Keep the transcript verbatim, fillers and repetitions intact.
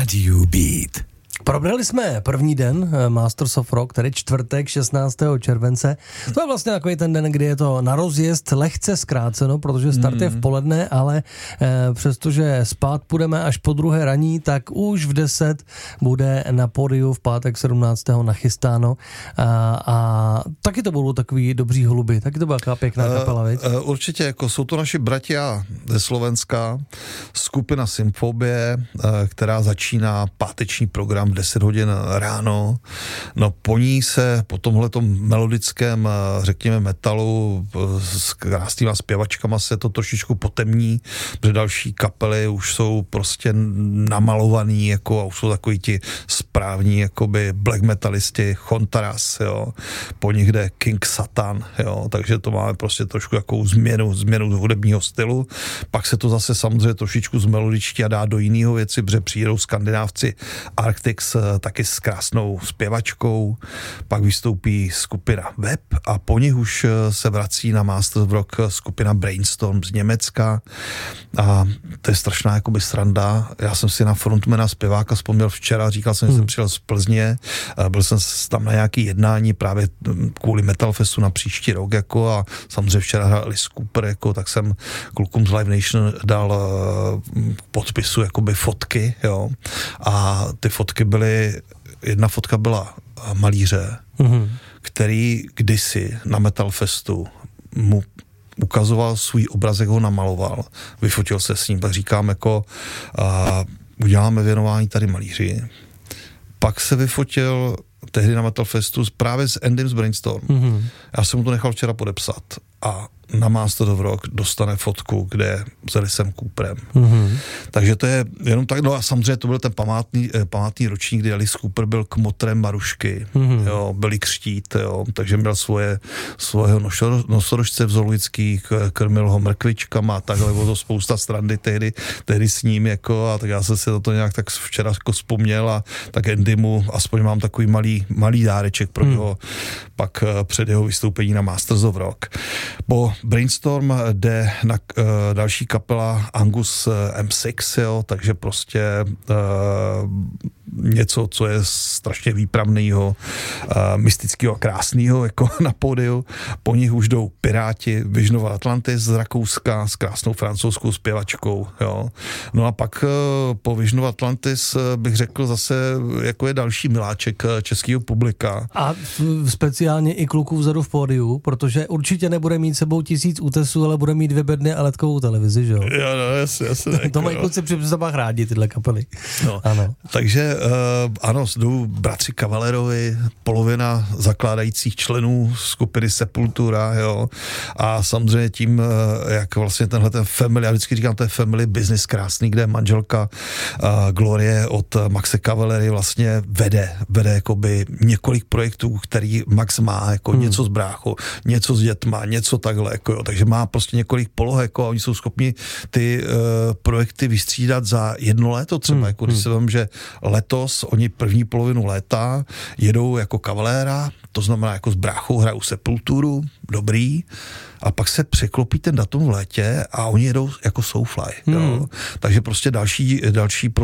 Radio Beat. Probrali jsme první den Masters of Rock, tedy čtvrtek šestnáctého července. To je vlastně takový ten den, kdy je to na rozjezd lehce zkráceno, protože start je v poledne, ale eh, přestože spát půjdeme až po druhé raní, tak už v deset bude na pódiu v pátek sedmnáctého nachystáno. A, a taky to budou takový dobří holuby, taky to byla taková pěkná kapela, viď? Uh, uh, určitě, jako jsou to naši bratia ze Slovenska, skupina Symfobie, uh, která začíná páteční program v deset hodin ráno. No po ní se po tomhletom melodickém, řekněme, metalu s krásnýma zpěvačkama se to trošičku potemní, protože další kapely už jsou prostě namalovaný, jako a už jsou takový ti správní, jakoby black metalisti, Chontaras, jo. Po nich jde King Satan, jo. Takže to máme prostě trošku jakou změnu, změnu hudebního stylu. Pak se to zase samozřejmě trošičku zmelodičtí a dá do jiného věci, protože přijedou Skandinávci Arctic taky s krásnou zpěvačkou, pak vystoupí skupina Web a po nich už se vrací na Masters of Rock skupina Brainstorm z Německa a to je strašná jakoby sranda. Já jsem si na frontmana zpěváka vzpomněl včera, říkal jsem, že jsem přijel z Plzně, byl jsem tam na nějaký jednání právě kvůli Metal Festu na příští rok, jako a samozřejmě včera hráli Cooper, jako, tak jsem klukům z Live Nation dal k podpisu jakoby fotky, jo, a ty fotky byly, jedna fotka byla malíře, mm-hmm. který kdysi na Metal Festu mu ukazoval svůj obrazek, ho namaloval, vyfotil se s ním, tak říkám jako a, uděláme věnování tady malíři. Pak se vyfotil tehdy na Metal Festu právě s Endym z Brainstorm. Mm-hmm. Já jsem mu to nechal včera podepsat a na Masters of Rock dostane fotku, kde vzali jsem Cooperem. Mm-hmm. Takže to je jenom tak, no a samozřejmě to byl ten památný, eh, památný ročník, kdy Alice Cooper byl kmotrem Marušky, mm-hmm. jo, byli křtít, jo, takže měl svoje, svého nosorožce v zoologických, krmil ho mrkvičkama a takhle, bylo to spousta strandy tehdy, tehdy s ním, jako, a tak já jsem si na to nějak tak včera jako vzpomněl a tak Andymu aspoň mám takový malý, malý dáreček pro mm. něho, pak uh, před jeho vystoupení na Masters of Rock. Po Brainstorm jde na uh, další kapela Angus uh, M šest, jo, takže prostě uh, něco, co je strašně výpravného, uh, mystického a krásného, jako na pódiu. Po nich už jdou Piráti, Vision of Atlantis z Rakouska s krásnou francouzskou zpěvačkou, jo. No a pak uh, po Vision of Atlantis uh, bych řekl zase, jako je další miláček uh, českého publika. A speciálně i kluků vzadu v pódiu, protože určitě nebude mít sebou tisíc útesů, ale bude mít dvě bedny a ledkovou televizi, že jo? Jo, no, jasně, jasně. To mají kluci při sobách rádi, tyhle kapely. No, ano. Takže uh, ano, jdou bratři Cavalerovi, polovina zakládajících členů skupiny Sepultura, jo, a samozřejmě tím, uh, jak vlastně tenhle ten family, já vždycky říkám, to je family business krásný, kde manželka uh, Glorie od Maxe Cavalery vlastně vede, vede jakoby několik projektů, který Max má, jako hmm. něco s bráchou, něco s dětma, něco takhle, jako jo, takže má prostě několik poloh, jako a oni jsou schopni ty uh, projekty vystřídat za jedno léto třeba, hmm. jako když hmm. se vím, že letos oni první polovinu léta jedou jako Cavalera, to znamená jako s bráchou hrajou Sepulturu, dobrý, a pak se překlopí ten datum v létě a oni jedou jako Soulfly, hmm. jo, takže prostě další, další